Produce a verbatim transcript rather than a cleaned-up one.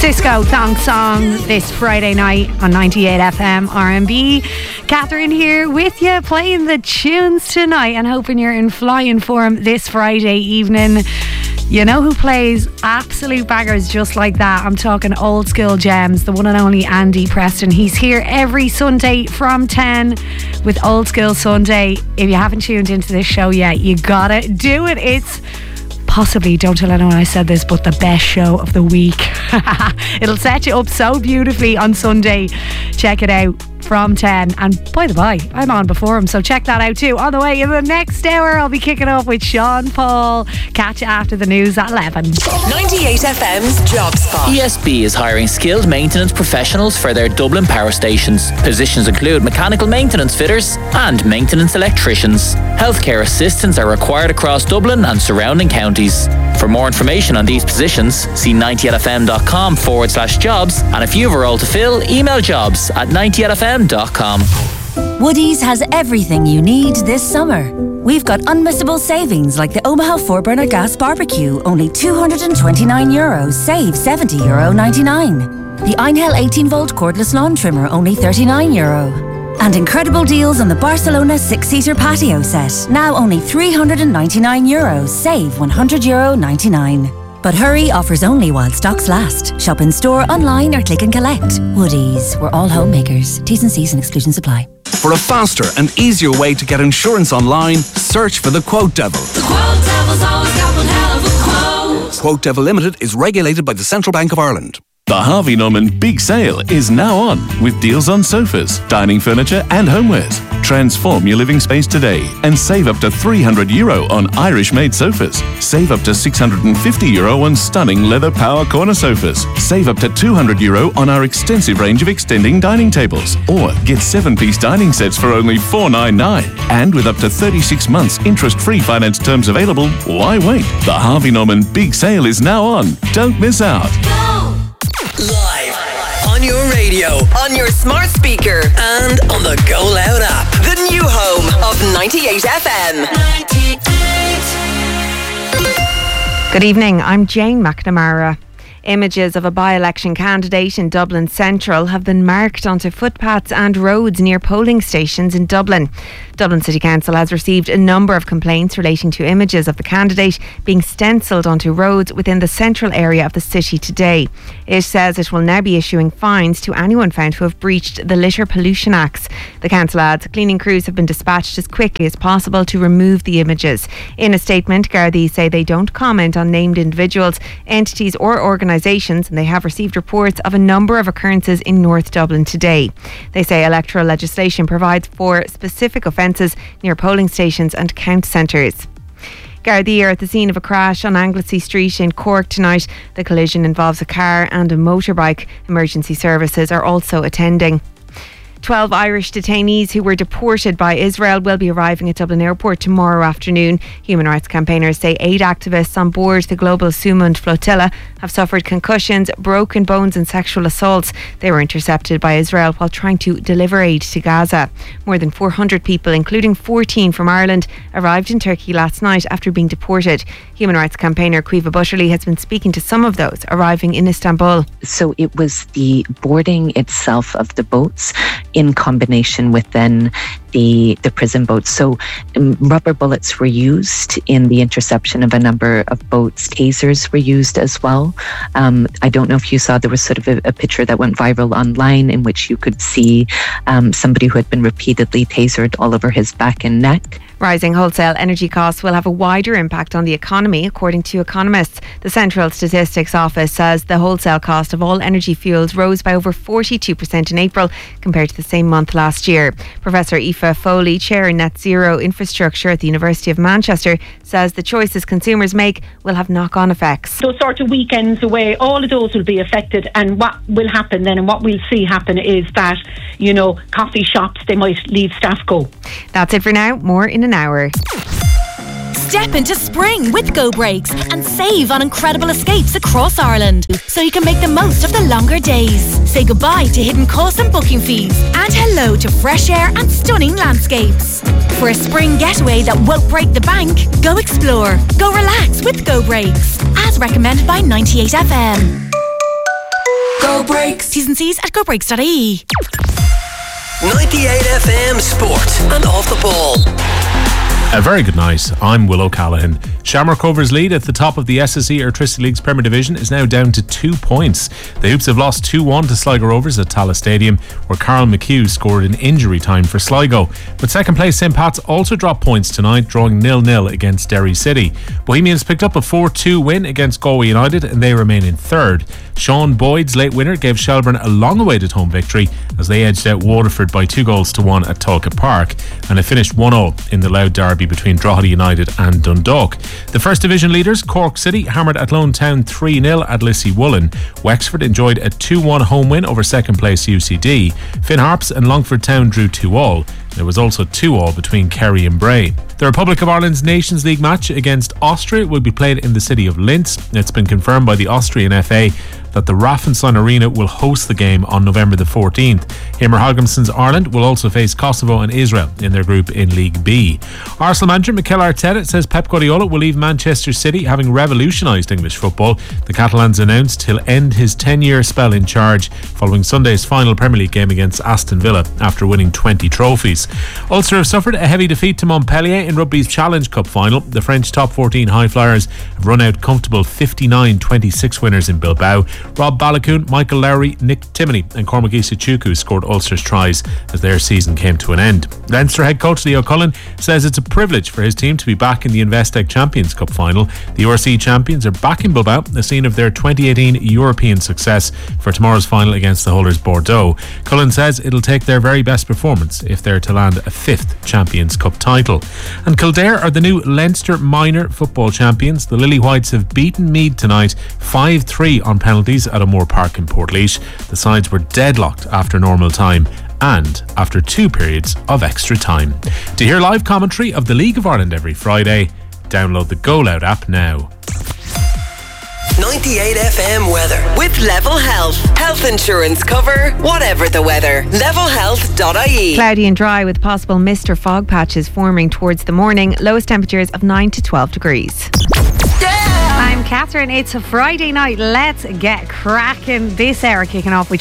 Cisco Thong Song this Friday night on ninety-eight F M R and B. Catherine here with you, playing the tunes tonight and hoping you're in flying form this Friday evening. You know who plays absolute bangers just like that? I'm talking old school gems, the one and only Andy Preston. He's here every Sunday from ten with Old School Sunday. If you haven't tuned into this show yet, you gotta do it. It's possibly, don't tell anyone I said this, but the best show of the week. It'll set you up so beautifully on Sunday. Check it out from ten. And by the by, I'm on before him, so check that out too. On the way in the next hour, I'll be kicking off with Sean Paul. Catch you after the news at eleven. ninety-eight F M's Job Spot. E S B is hiring skilled maintenance professionals for their Dublin power stations. Positions include mechanical maintenance fitters and maintenance electricians. Healthcare assistants are required across Dublin and surrounding counties. For more information on these positions, see ninety-eight fm.com forward slash jobs. And if you have a role to fill, email jobs at ninety-eight f m dot com. Woodies has everything you need this summer. We've got unmissable savings like the Omaha four burner gas barbecue, only two hundred twenty-nine euros, save seventy euro ninety-nine. The Einhell eighteen volt cordless lawn trimmer, only thirty-nine euro. And incredible deals on the Barcelona six-seater patio set, now only three hundred ninety-nine euros, save one hundred euro ninety-nine. But hurry, offers only while stocks last. Shop in store, online or click and collect. Woodies, we're all homemakers. T's and C's and exclusions apply. For a faster and easier way to get insurance online, search for the Quote Devil. The Quote Devil's always got one hell of a quote. Quote Devil Limited is regulated by the Central Bank of Ireland. The Harvey Norman Big Sale is now on with deals on sofas, dining furniture and homewares. Transform your living space today and save up to three hundred euro on Irish-made sofas. Save up to six hundred fifty euro on stunning leather power corner sofas. Save up to two hundred euro on our extensive range of extending dining tables. Or get seven-piece dining sets for only four ninety-nine. And with up to thirty-six months interest-free finance terms available, why wait? The Harvey Norman Big Sale is now on. Don't miss out. Live on your radio, on your smart speaker, and on the Go Loud app. The new home of ninety-eight F M. ninety-eight. Good evening, I'm Jane McNamara. Images of a by-election candidate in Dublin Central have been marked onto footpaths and roads near polling stations in Dublin. Dublin City Council has received a number of complaints relating to images of the candidate being stencilled onto roads within the central area of the city today. It says it will now be issuing fines to anyone found to have breached the Litter Pollution Acts. The council adds cleaning crews have been dispatched as quickly as possible to remove the images. In a statement, Gardaí say they don't comment on named individuals, entities or organisations, and they have received reports of a number of occurrences in North Dublin today. They say electoral legislation provides for specific offences near polling stations and count centres. Gardaí are at the scene of a crash on Anglesey Street in Cork tonight. The collision involves a car and a motorbike. Emergency services are also attending. twelve Irish detainees who were deported by Israel will be arriving at Dublin Airport tomorrow afternoon. Human rights campaigners say eight activists on board the Global Sumund flotilla have suffered concussions, broken bones and sexual assaults. They were intercepted by Israel while trying to deliver aid to Gaza. More than four hundred people, including fourteen from Ireland, arrived in Turkey last night after being deported. Human rights campaigner Caoimhe Butterly has been speaking to some of those arriving in Istanbul. So it was the boarding itself of the boats in combination with then the the prison boats. So um, rubber bullets were used in the interception of a number of boats. Tasers were used as well. Um, I don't know if you saw, there was sort of a, a picture that went viral online in which you could see um, somebody who had been repeatedly tasered all over his back and neck. Rising wholesale energy costs will have a wider impact on the economy, according to economists. The Central Statistics Office says the wholesale cost of all energy fuels rose by over forty-two percent in April compared to the same month last year. Professor Aoife Foley, Chair in Net Zero Infrastructure at the University of Manchester, says the choices consumers make will have knock-on effects. Those sort of weekends away, all of those will be affected, and what will happen then and what we'll see happen is that, you know, coffee shops, they might leave staff go. That's it for now. More in an hour. Step into spring with Go Brakes and save on incredible escapes across Ireland, so you can make the most of the longer days. Say goodbye to hidden costs and booking fees, and hello to fresh air and stunning landscapes. For a spring getaway that won't break the bank, go explore, go relax with Go Brakes, as recommended by ninety-eight F M. Go Brakes. T's and C's at go brakes dot I E. ninety-eight F M Sport and Off the Ball. A very good night. I'm Will O'Callaghan. Shamrock Rovers' lead at the top of the S S E Airtricity League's Premier Division is now down to two points. The Hoops have lost two one to Sligo Rovers at Tallaght Stadium, where Carl McHugh scored in injury time for Sligo. But second place Saint Pat's also dropped points tonight, drawing nil nil against Derry City. Bohemians picked up a four two win against Galway United, and they remain in third. Sean Boyd's late winner gave Shelbourne a long-awaited home victory as they edged out Waterford by two goals to one at Talcott Park, and it finished one all in the Louth derby between Drogheda United and Dundalk. The First Division leaders, Cork City, hammered Athlone Town three nil at Lissy Woolen. Wexford enjoyed a two one home win over second place U C D. Finn Harps and Longford Town drew two all. There was also two all between Kerry and Bray. The Republic of Ireland's Nations League match against Austria will be played in the city of Linz. It's been confirmed by the Austrian F A that the Raffenstein Arena will host the game on November the fourteenth. Heimir Hallgrímsson's Ireland will also face Kosovo and Israel in their group in League B. Arsenal manager Mikel Arteta says Pep Guardiola will leave Manchester City having revolutionised English football. The Catalans announced he'll end his ten-year spell in charge following Sunday's final Premier League game against Aston Villa after winning twenty trophies. Ulster have suffered a heavy defeat to Montpellier in Rugby's Challenge Cup final. The French top fourteen High Flyers have run out comfortable fifty-nine twenty-six winners in Bilbao. Rob Balakoon, Michael Lowry, Nick Timoney and Cormac Issa-Chukwu scored Ulster's tries as their season came to an end. Leinster head coach Leo Cullen says it's a privilege for his team to be back in the Investec Champions Cup final. The U R C champions are back in Bilbao, the scene of their twenty eighteen European success, for tomorrow's final against the holders Bordeaux. Cullen says it'll take their very best performance if they're to land a fifth Champions Cup title. And Kildare are the new Leinster minor football champions. The Lily Whites have beaten Meath tonight five three on penalties at O'Moore Park in Portlaoise. The sides were deadlocked after normal time and after two periods of extra time. To hear live commentary of the League of Ireland every Friday, download the Go Loud app now. ninety-eight F M weather with Level Health. Health insurance cover, whatever the weather. level health dot I E. Cloudy and dry with possible mist or fog patches forming towards the morning. Lowest temperatures of nine to twelve degrees. I'm Catherine. It's a Friday night. Let's get cracking. This hour kicking off with